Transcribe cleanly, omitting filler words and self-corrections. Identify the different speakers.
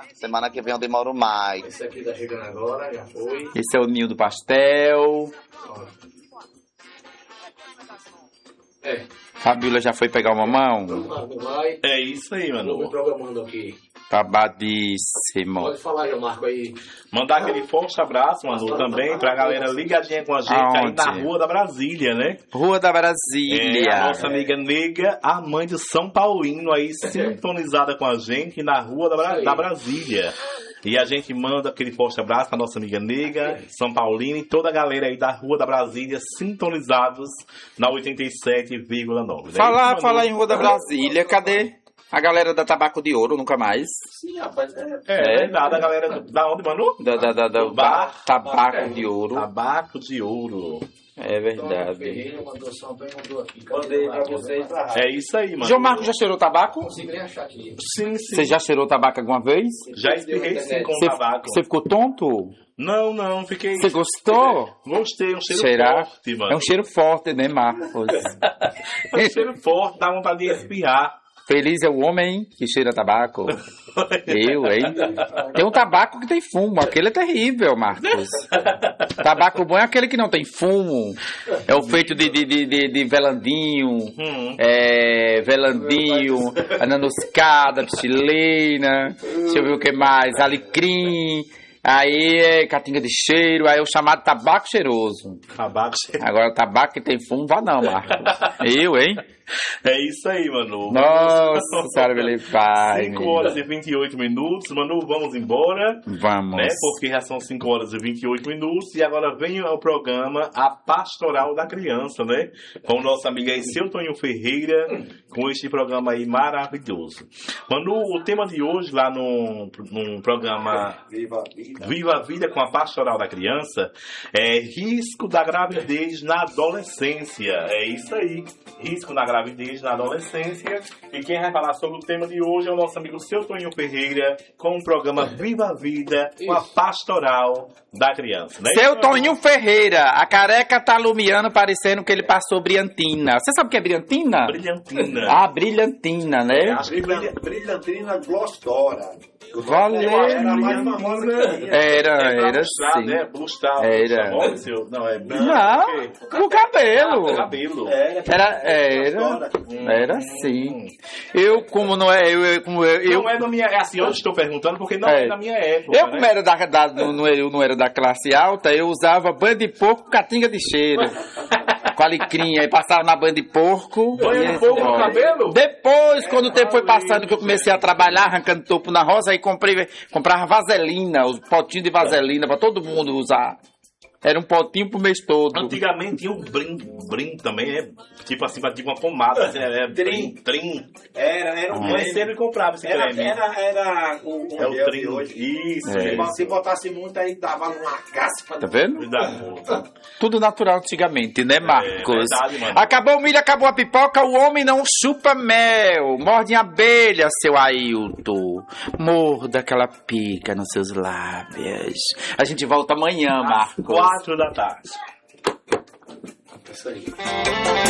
Speaker 1: Semana que vem eu demoro mais.
Speaker 2: Esse aqui tá chegando agora, já foi.
Speaker 1: Esse é o ninho do pastel.
Speaker 2: Ó. É.
Speaker 1: Fabíola já foi pegar uma mão?
Speaker 2: Vai.
Speaker 3: É isso aí,
Speaker 2: Vou me
Speaker 3: mano.
Speaker 2: programando aqui.
Speaker 1: Babadíssimo.
Speaker 2: Pode falar, eu marco aí.
Speaker 3: Mandar aquele forte abraço, Manu, também pra galera ligadinha com a gente aí na Rua da Brasília, né?
Speaker 1: Rua da
Speaker 3: É,
Speaker 1: Brasília.
Speaker 3: a nossa amiga Nega, a mãe de São Paulino aí, sintonizada com a gente na Rua da Brasília. E a gente manda aquele forte abraço pra nossa amiga Nega, São Paulino e toda a galera aí da Rua da Brasília, sintonizados na 87,9.
Speaker 1: Falar em Rua da Brasília, cadê a galera da Tabaco de Ouro? Nunca mais.
Speaker 2: Sim, rapaz.
Speaker 3: É verdade, a galera da onde, Manu?
Speaker 1: Do bar Tabaco de Ouro.
Speaker 3: Tabaco de Ouro.
Speaker 1: É verdade.
Speaker 2: Ferreira mandou São Paulo, mandou aqui.
Speaker 4: Mandei pra vocês pra rádio.
Speaker 3: É isso aí, mano.
Speaker 1: João Marcos já cheirou tabaco?
Speaker 2: Consegui nem achar aqui.
Speaker 3: Sim.
Speaker 1: Você já cheirou tabaco alguma vez?
Speaker 3: Já espirrei sim com
Speaker 1: Você,
Speaker 3: tabaco.
Speaker 1: você ficou tonto?
Speaker 3: Não, fiquei...
Speaker 1: Você gostou?
Speaker 3: Gostei, um cheiro
Speaker 1: Cheirar?
Speaker 3: forte, mano.
Speaker 1: É um cheiro forte, né, Marcos?
Speaker 3: É um cheiro forte, dá vontade de espirrar.
Speaker 1: Feliz é o homem que cheira tabaco. Eu, hein? Tem um tabaco que tem fumo. Aquele é terrível, Marcos. Tabaco bom é aquele que não tem fumo. É o feito de velandinho. Velandinho, ananoscada, chilena. Deixa eu ver o que mais. Alecrim. Aí é catinga de cheiro. Aí é o chamado tabaco cheiroso.
Speaker 3: Tabaco cheiroso.
Speaker 1: Agora o tabaco que tem fumo, vá não, Marcos. Eu, hein?
Speaker 3: É isso aí, Manu.
Speaker 1: Nossa senhora, me pai.
Speaker 3: 5 horas e 28 minutos. Manu, vamos embora.
Speaker 1: Vamos.
Speaker 3: Né? Porque já são 5 horas e 28 minutos. E agora vem o programa A Pastoral da Criança, né? Com o nosso amigo aí, seu Tonho Ferreira, com este programa aí maravilhoso. Manu, o tema de hoje lá no programa Viva a Vida com a Pastoral da Criança é risco da gravidez na adolescência. É isso aí. Risco da gravidez na adolescência. E quem vai falar sobre o tema de hoje é o nosso amigo seu Toninho Ferreira, com o programa Viva a Vida com a Pastoral da Criança, né?
Speaker 1: Seu Toninho Ferreira, a careca tá alumiando, parecendo que ele passou brilhantina. Você sabe o que é brilhantina?
Speaker 3: Brilhantina.
Speaker 1: Ah, brilhantina, né?
Speaker 4: Acho que brilhantina Glossdora.
Speaker 1: Valeu.
Speaker 4: Era a mais famosa que tinha.
Speaker 1: Era sim.
Speaker 3: Né? Blustrar,
Speaker 1: Era.
Speaker 3: Não, é
Speaker 1: Não, o cabelo.
Speaker 3: cabelo.
Speaker 1: Era sim. Eu, como não é, eu
Speaker 3: Não é da minha... É assim, eu estou perguntando porque não é da minha época,
Speaker 1: eu, como era não era da classe alta, eu usava banho de porco com catinga de cheiro. Com alecrim, aí passava na banho de porco.
Speaker 3: Banho de porco no cabelo?
Speaker 1: Depois, quando o tempo foi passando, que eu comecei a trabalhar, arrancando topo na roça, aí comprava vaselina, os potinhos de vaselina pra todo mundo usar. Era um potinho pro mês todo.
Speaker 3: Antigamente tinha o brim também, tipo assim, tipo uma pomada. Trim.
Speaker 4: Era um
Speaker 3: Mas sempre comprava esse creme.
Speaker 4: Era o
Speaker 3: É o trim.
Speaker 4: hoje.
Speaker 3: Isso.
Speaker 4: Se botasse muito, aí dava uma caspa.
Speaker 1: Tá vendo?
Speaker 3: Cuidado.
Speaker 1: Tudo natural antigamente, né, Marcos?
Speaker 3: verdade, mano.
Speaker 1: Acabou o milho, acabou a pipoca, o homem não chupa mel. Morde em abelha, seu Ailton. Morda aquela pica nos seus lábios. A gente volta amanhã, Marcos.
Speaker 3: 4 da tarde.
Speaker 2: Isso aí.